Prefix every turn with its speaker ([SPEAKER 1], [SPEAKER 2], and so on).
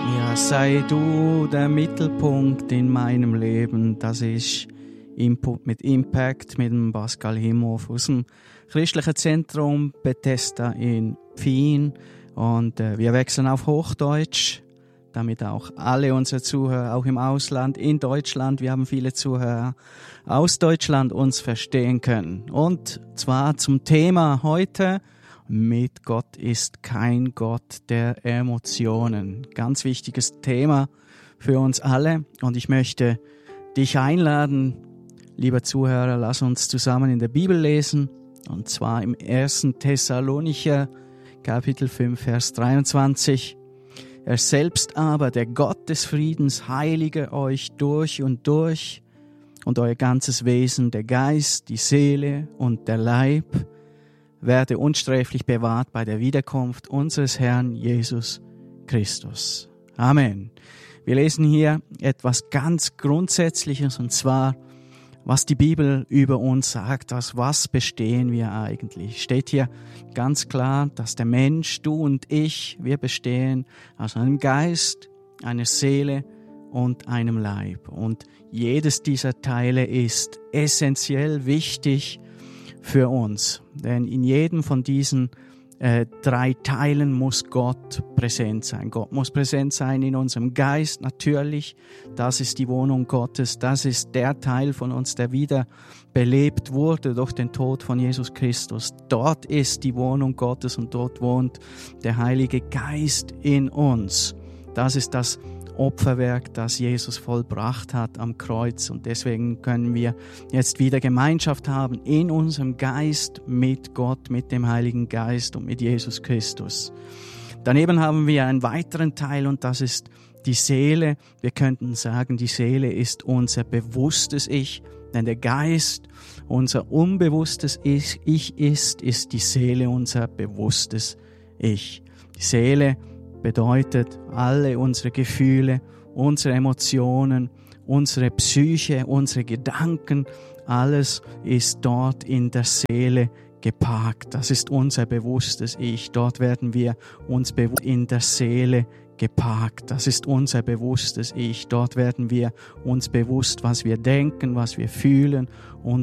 [SPEAKER 1] Ja, sei du der Mittelpunkt in meinem Leben. Das ist Input mit Impact mit dem Pascal Himhoff aus dem christlichen Zentrum Bethesda in Wien. Und wir wechseln auf Hochdeutsch, damit auch alle unsere Zuhörer, auch im Ausland, in Deutschland, wir haben viele Zuhörer aus Deutschland, uns verstehen können. Und zwar zum Thema heute: Mit Gott ist kein Gott der Emotionen. Ganz wichtiges Thema für uns alle. Und ich möchte dich einladen, lieber Zuhörer, lass uns zusammen in der Bibel lesen. Und zwar im 1. Thessalonicher, Kapitel 5, Vers 23. Er selbst aber, der Gott des Friedens, heilige euch durch und euer ganzes Wesen, der Geist, die Seele und der Leib, werde unsträflich bewahrt bei der Wiederkunft unseres Herrn Jesus Christus. Amen. Wir lesen hier etwas ganz Grundsätzliches, und zwar, was die Bibel über uns sagt, aus was bestehen wir eigentlich. Steht hier ganz klar, dass der Mensch, du und ich, wir bestehen aus einem Geist, einer Seele und einem Leib. Und jedes dieser Teile ist essentiell wichtig für uns. Denn in jedem von diesen 3 Teilen muss Gott präsent sein. Gott muss präsent sein in unserem Geist, natürlich. Das ist die Wohnung Gottes. Das ist der Teil von uns, der wieder belebt wurde durch den Tod von Jesus Christus. Dort ist die Wohnung Gottes und dort wohnt der Heilige Geist in uns. Das ist das Opferwerk, das Jesus vollbracht hat am Kreuz, und deswegen können wir jetzt wieder Gemeinschaft haben in unserem Geist mit Gott, mit dem Heiligen Geist und mit Jesus Christus. Daneben haben wir einen weiteren Teil, und das ist die Seele. Wir könnten sagen, die Seele ist unser bewusstes Ich, denn der Geist unser unbewusstes Ich ist die Seele unser bewusstes Ich. Die Seele bedeutet alle unsere Gefühle, unsere Emotionen, unsere Psyche, unsere Gedanken, alles ist dort in der Seele geparkt. Das ist unser bewusstes Ich. Dort werden wir uns bewusst in der Seele geparkt. Das ist unser bewusstes Ich. Dort werden wir uns bewusst, was wir denken, was wir fühlen und